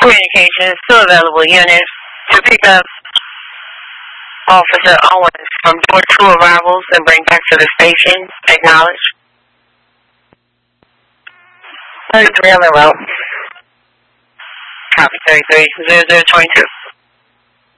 Communications to available units to pick up Officer Owens from door 2 arrivals and bring back to the station. Acknowledge. 33 on the route. Copy 33, 0022.